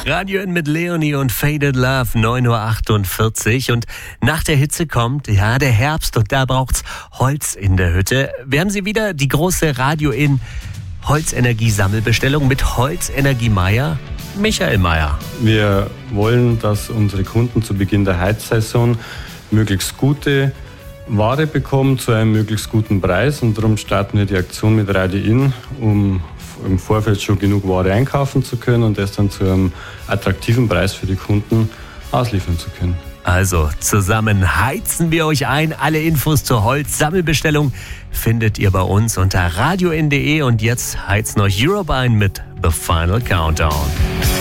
Radio N mit Leonie und Faded Love, 9.48 Uhr. Und nach der Hitze kommt, der Herbst und da braucht's Holz in der Hütte. Wir haben Sie wieder, die große Radio N Holzenergiesammelbestellung mit Holzenergie-Meier, Michael Meier. Wir wollen, dass unsere Kunden zu Beginn der Heizsaison möglichst gute Ware bekommen zu einem möglichst guten Preis. Und darum starten wir die Aktion mit Radio N, um im Vorfeld schon genug Ware einkaufen zu können und das dann zu einem attraktiven Preis für die Kunden ausliefern zu können. Also zusammen heizen wir euch ein. Alle Infos zur Holzsammelbestellung findet ihr bei uns unter radioN.de. Und jetzt heizen euch Europe ein mit The Final Countdown.